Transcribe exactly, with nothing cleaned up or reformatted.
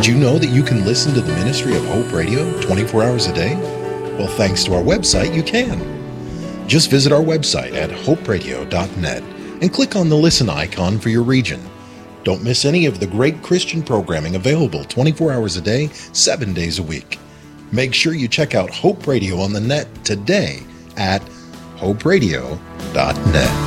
you know that you can listen to the ministry of Hope Radio twenty-four hours a day? Well, thanks to our website, you can. Just visit our website at hope radio dot net and click on the listen icon for your region. Don't miss any of the great Christian programming available twenty-four hours a day, seven days a week. Make sure you check out Hope Radio on the net today at hope radio dot net.